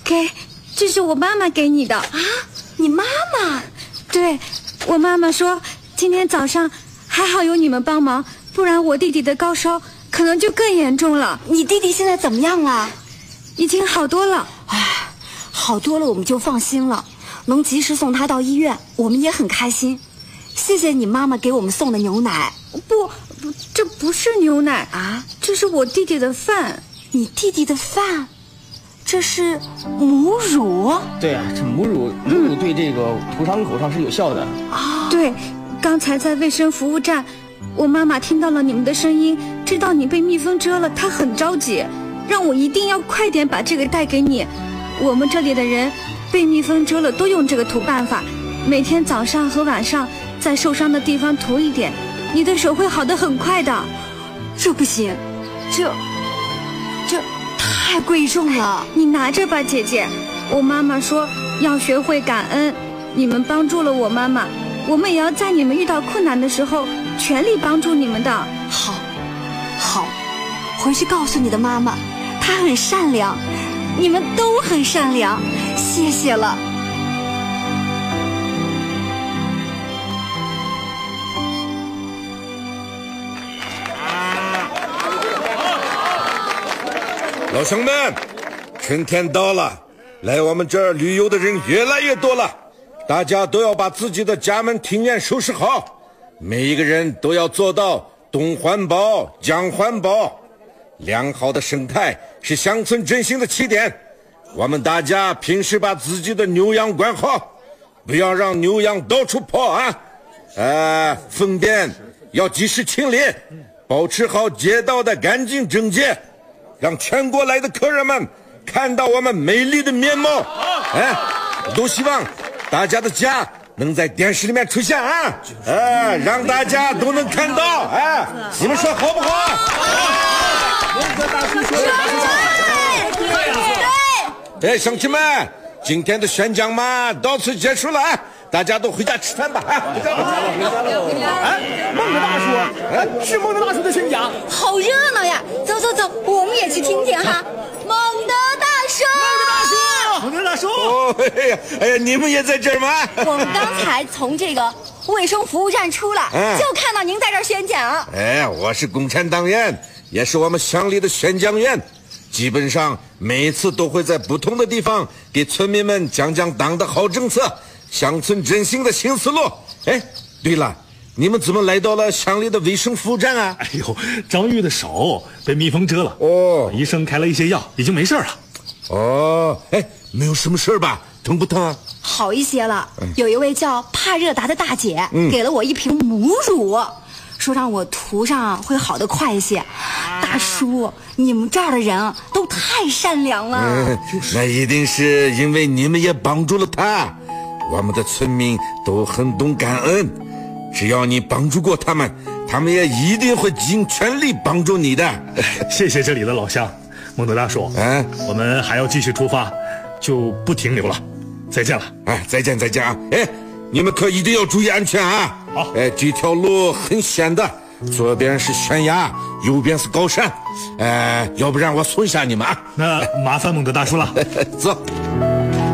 这是我妈妈给你的啊。 你妈妈？ 对，我妈妈说今天早上还好有你们帮忙，不然我弟弟的高烧可能就更严重了。 你弟弟现在怎么样了？ 已经好多了。 好多了我们就放心了，能及时送他到医院，我们也很开心。谢谢你妈妈给我们送的牛奶。 不，这不是牛奶啊，这是我弟弟的饭。 你弟弟的饭？这是母乳？ 对啊，这母乳对这个涂伤口上是有效的啊。对，刚才在卫生服务站，我妈妈听到了你们的声音，知道你被蜜蜂蛰了，她很着急，让我一定要快点把这个带给你。我们这里的人被蜜蜂蛰了都用这个涂办法，每天早上和晚上在受伤的地方涂一点，你的手会好得很快的。 这不行，这太贵重了。 你拿着吧，姐姐。我妈妈说要学会感恩，你们帮助了我妈妈，我们也要在你们遇到困难的时候全力帮助你们的。 好，回去告诉你的妈妈，她很善良，你们都很善良，谢谢了。 老乡们，春天到了，来我们这儿旅游的人越来越多了，大家都要把自己的家门庭院收拾好，每一个人都要做到东环保江环保。良好的生态是乡村振兴的起点，我们大家平时把自己的牛羊管好，不要让牛羊到处跑啊！粪便要及时清理，保持好街道的干净整洁，让全国来的客人们看到我们美丽的面貌。都希望大家的家能在电视里面出现让大家都能看到你们说好不好？对，乡亲们，今天的宣讲嘛到此结束了大家都回家吃饭吧孟德大叔，是孟德大叔的宣讲， 好热闹呀！走，我们也去听听哈。孟德大叔， 孟德大叔， 哎呀，你们也在这儿吗？ 我们刚才从这个卫生服务站出来，就看到您在这儿宣讲。 我是共产党员，也是我们乡里的宣讲员，基本上每一次都会在不同的地方给村民们讲讲党的好政策，乡村振兴的新思路。对了，你们怎么来到了乡里的卫生服务站啊？ 哎呦，张玉的手被蜜蜂蛰了，医生开了一些药，已经没事了。 没有什么事吧？疼不疼啊？ 好一些了。有一位叫帕热达的大姐给了我一瓶母乳，说让我涂上会好得快一些。大叔，你们这儿的人都太善良了。 那一定是因为你们也帮助了他。我们的村民都很懂感恩，只要你帮助过他们，他们也一定会尽全力帮助你的。 谢谢这里的老乡，孟德大叔，我们还要继续出发，就不停留了。再见了。 再见啊！你们可一定要注意安全啊！ 好。 这条路很险的，左边是悬崖，右边是高山，要不然我送一下你们啊。 那麻烦孟德大叔了。 走。